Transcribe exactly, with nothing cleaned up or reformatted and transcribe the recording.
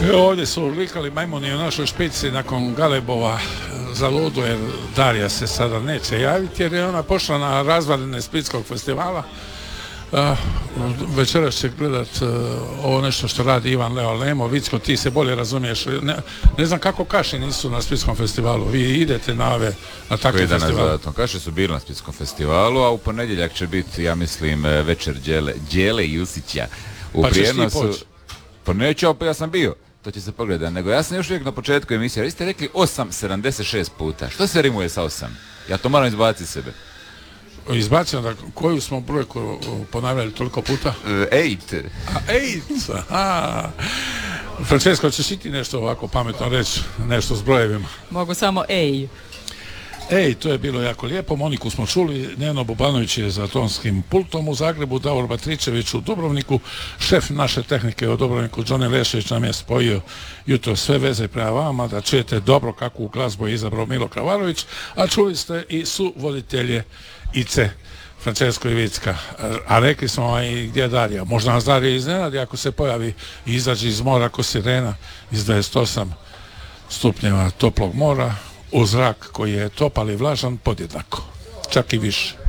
Evo, ovdje su likali majmuni u našoj špici nakon Galebova za ludu, jer Darija se sada neće javiti jer je ona pošla na razvaljene Splitskog festivala. Uh, večeras će gledat uh, ovo nešto što radi Ivan Leo Lemo. Vicko, ti se bolje razumiješ. Ne, ne znam kako Kaši nisu na Splitskom festivalu. Vi idete na ove, na takve festivale. Kaši su bili na Splitskom festivalu, a u ponedjeljak će biti, ja mislim, večer Đele, Đele Jusića u pa prijenosu. Pa neću, pa ja sam bio. To će se pogledati. Nego ja sam još uvijek na početku emisije. Vi ste rekli osam sedamdeset šest puta. Što se rimuje sa osam? Ja to moram izbaciti sebe. Izbacio da koju smo brojku ponavljali toliko puta? Uh, eight. A, eight. Aha. Francesco, ćeš i ti nešto ovako pametno reći, nešto s brojevima? Mogu samo ej. Ej, to je bilo jako lijepo. Moniku smo čuli, Neno Bubanović je za tonskim pultom u Zagrebu, Davor Batričević u Dubrovniku, šef naše tehnike u Dubrovniku, Johnny Lešević nam je spojio jutro sve veze prema vama, da čujete dobro kakvu glazbu je izabrao Milo Kravarović, a čuli ste i su voditelje Ice, Francesco i Vicka. A rekli smo i gdje je Darija. Možda nas Darija iznenadi ako se pojavi i izađe iz mora ko sirena iz dvadeset osam stupnjeva toplog mora u zrak koji je topal i vlažan podjednako, čak i više.